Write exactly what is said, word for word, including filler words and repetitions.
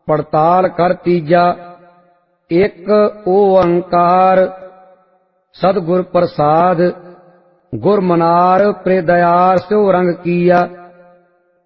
पड़ताल कर तीजा। एक ओंकार सदगुर प्रसाद, गुर मनार प्रे दयार स्यो रंग किया।